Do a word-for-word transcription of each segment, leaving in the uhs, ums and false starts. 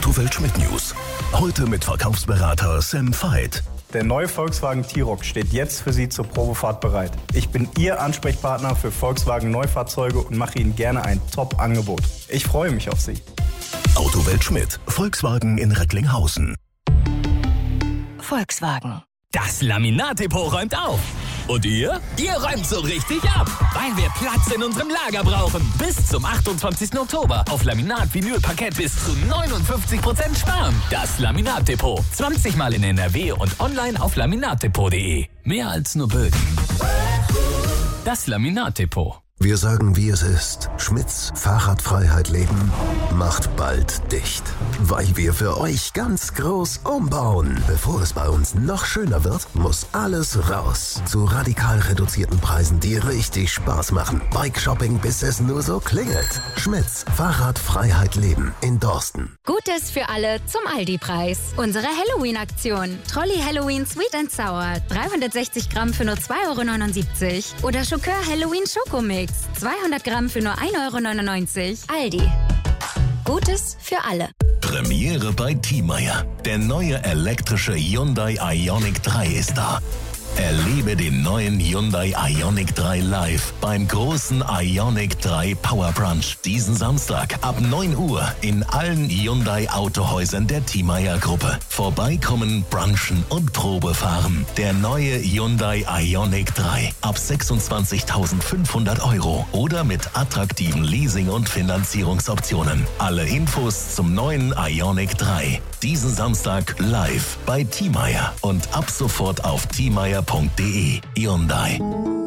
Autowelt Schmidt News. Heute mit Verkaufsberater Sam Veit. Der neue Volkswagen T-Roc steht jetzt für Sie zur Probefahrt bereit. Ich bin Ihr Ansprechpartner für Volkswagen Neufahrzeuge und mache Ihnen gerne ein Top-Angebot. Ich freue mich auf Sie. Autowelt Schmidt, Volkswagen in Recklinghausen. Volkswagen. Das Laminat-Depot räumt auf. Und ihr? Ihr räumt so richtig ab, weil wir Platz in unserem Lager brauchen. Bis zum achtundzwanzigsten Oktober auf Laminat, Vinyl, Parkett bis zu neunundfünfzig Prozent sparen. Das Laminat-Depot. zwanzig Mal in N R W und online auf laminatdepot punkt de. Mehr als nur Böden. Das Laminat-Depot. Wir sagen, wie es ist. Schmitz Fahrradfreiheit Leben macht bald dicht. Weil wir für euch ganz groß umbauen. Bevor es bei uns noch schöner wird, muss alles raus. Zu radikal reduzierten Preisen, die richtig Spaß machen. Bike-Shopping, bis es nur so klingelt. Schmitz Fahrradfreiheit Leben in Dorsten. Gutes für alle zum Aldi-Preis. Unsere Halloween-Aktion. Trolli Halloween Sweet and Sour. dreihundertsechzig Gramm für nur zwei Euro neunundsiebzig. Oder Schokör Halloween Schokomix. zweihundert Gramm für nur ein Euro neunundneunzig. Aldi. Gutes für alle. Premiere bei T-Meyer. Der neue elektrische Hyundai Ioniq drei ist da. Erlebe den neuen Hyundai Ioniq drei live beim großen Ioniq drei Power Brunch diesen Samstag ab neun Uhr in allen Hyundai Autohäusern der T-Meyer Gruppe. Vorbeikommen, brunchen und Probe fahren. Der neue Hyundai Ioniq drei ab sechsundzwanzigtausendfünfhundert Euro oder mit attraktiven Leasing- und Finanzierungsoptionen. Alle Infos zum neuen Ioniq drei diesen Samstag live bei T-Meyer und ab sofort auf t meyer punkt de. Hyundai.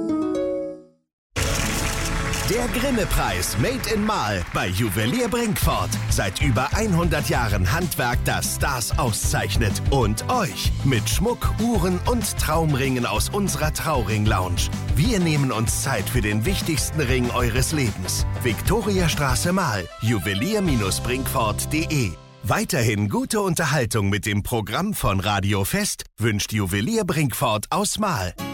Der Grimme-Preis Made in Mahl bei Juwelier Brinkfort. Seit über hundert Jahren Handwerk, das Stars auszeichnet. Und euch mit Schmuck, Uhren und Traumringen aus unserer Trauring-Lounge. Wir nehmen uns Zeit für den wichtigsten Ring eures Lebens. Viktoriastraße Mahl. Juwelier Brinkfort punkt de. Weiterhin gute Unterhaltung mit dem Programm von Radio Fest wünscht Juwelier Brinkfort aus Mahl.